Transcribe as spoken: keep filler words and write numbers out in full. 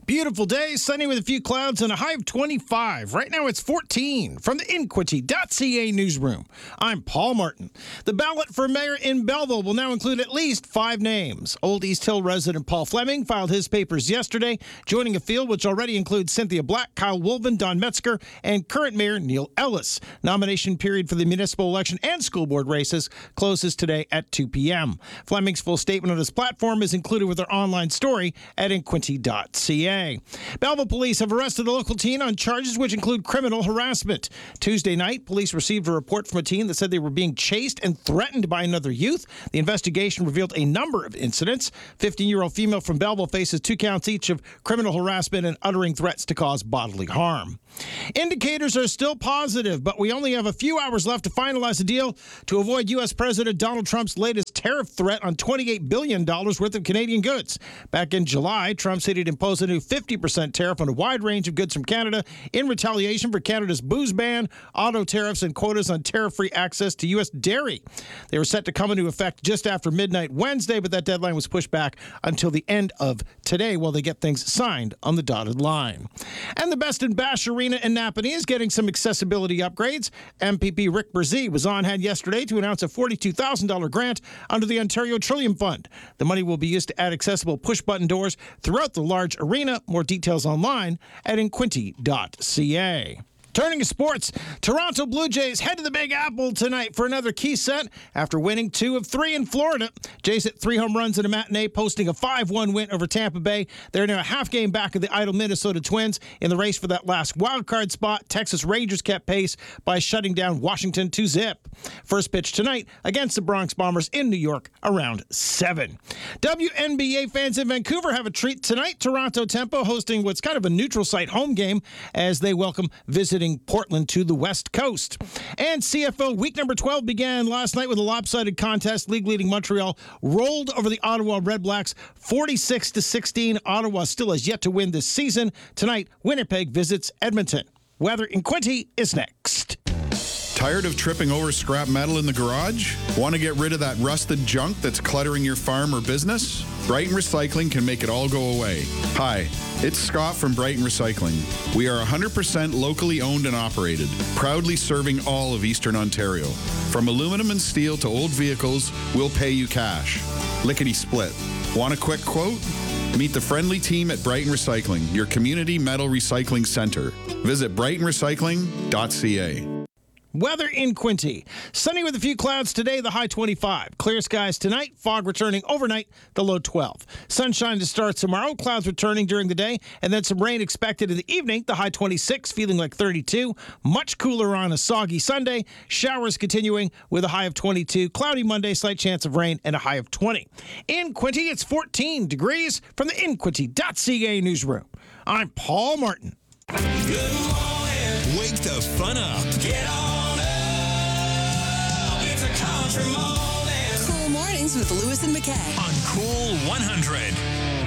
Beautiful day, sunny with a few clouds and a high of twenty-five. Right now it's fourteen. From the Inquity dot C A newsroom, I'm Paul Martin. The ballot for mayor in Belleville will now include at least five names. Old East Hill resident Paul Fleming filed his papers yesterday, joining a field which already includes Cynthia Black, Kyle Wolven, Don Metzger, and current mayor Neil Ellis. Nomination period for the municipal election and school board races closes today at two p.m. Fleming's full statement on his platform is included with our online story at Inquity dot C A. Belleville police have arrested a local teen on charges which include criminal harassment. Tuesday night, police received a report from a teen that said they were being chased and threatened by another youth. The investigation revealed a number of incidents. fifteen-year-old female from Belleville faces two counts each of criminal harassment and uttering threats to cause bodily harm. Indicators are still positive, but we only have a few hours left to finalize a deal to avoid U S. President Donald Trump's latest tariff threat on twenty-eight billion dollars worth of Canadian goods. Back in July, Trump said he'd impose a new fifty percent tariff on a wide range of goods from Canada in retaliation for Canada's booze ban, auto tariffs, and quotas on tariff-free access to U S dairy. They were set to come into effect just after midnight Wednesday, but that deadline was pushed back until the end of today while they get things signed on the dotted line. And the Best in Bash Arena in Napanee is getting some accessibility upgrades. M P P Rick Brzee was on hand yesterday to announce a forty-two thousand dollars grant under the Ontario Trillium Fund. The money will be used to add accessible push-button doors throughout the large arena. More details online at Inquity dot C A. Turning to sports, Toronto Blue Jays head to the Big Apple tonight for another key set after winning two of three in Florida. Jays hit three home runs in a matinee, posting a five one win over Tampa Bay. They're now a half game back of the idle Minnesota Twins in the race for that last wildcard spot. Texas Rangers kept pace by shutting down Washington two zip. First pitch tonight against the Bronx Bombers in New York around seven. W N B A fans in Vancouver have a treat tonight. Toronto Tempo hosting what's kind of a neutral site home game as they welcome visiting Portland to the West Coast. And C F L week number twelve began last night with a lopsided contest. League-leading Montreal rolled over the Ottawa Redblacks forty-six to sixteen. Ottawa still has yet to win this season. Tonight, Winnipeg visits Edmonton. Weather in Quinty is next. Tired of tripping over scrap metal in the garage? Want to get rid of that rusted junk that's cluttering your farm or business? Brighton Recycling can make it all go away. Hi, it's Scott from Brighton Recycling. We are one hundred percent locally owned and operated, proudly serving all of Eastern Ontario. From aluminum and steel to old vehicles, we'll pay you cash. Lickety split. Want a quick quote? Meet the friendly team at Brighton Recycling, your community metal recycling center. Visit Brighton Recycling dot C A. Weather in Quinty. Sunny with a few clouds today, the high twenty-five. Clear skies tonight, fog returning overnight, the low twelve. Sunshine to start tomorrow, clouds returning during the day, and then some rain expected in the evening, the high twenty-six, feeling like thirty-two. Much cooler on a soggy Sunday. Showers continuing with a high of twenty-two. Cloudy Monday, slight chance of rain, and a high of twenty. In Quinty, it's fourteen degrees from the Inquity dot C A newsroom. I'm Paul Martin. Good morning. Wake the fun up. Get on. Country morning. Cool Mornings with Lewis and McKay On Cool one hundred.